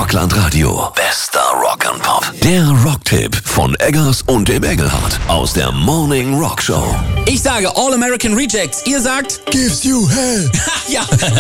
Rockland Radio. Bester Rock and Pop. Der Rocktipp von Eggers und dem Engelhardt aus der Morning Rock Show. Ich sage All American Rejects. Ihr sagt Gives you hell. ja,